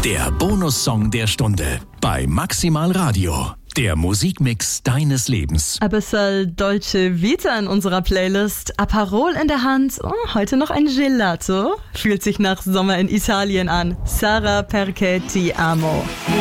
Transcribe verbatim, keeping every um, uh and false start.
Der Bonussong der Stunde bei Maximal Radio. Der Musikmix deines Lebens. Abyssal Dolce Vita in unserer Playlist. Aperol in der Hand. Oh, heute noch ein Gelato. Fühlt sich nach Sommer in Italien an. Sara perché ti amo.